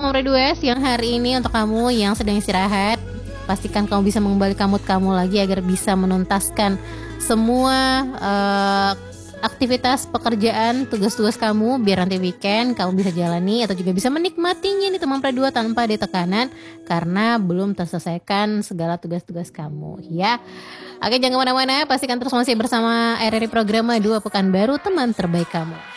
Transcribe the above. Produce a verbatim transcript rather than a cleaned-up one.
teman Dua siang hari ini untuk kamu yang sedang istirahat. Pastikan kamu bisa mengembalikan mood kamu lagi agar bisa menuntaskan semua uh, aktivitas pekerjaan, tugas-tugas kamu biar nanti weekend kamu bisa jalani atau juga bisa menikmatinya nih teman Dua tanpa ada tekanan karena belum terselesaikan segala tugas-tugas kamu ya. Oke, jangan kemana-mana, pastikan terus masih bersama R R I Programa dua Pekanbaru, teman terbaik kamu.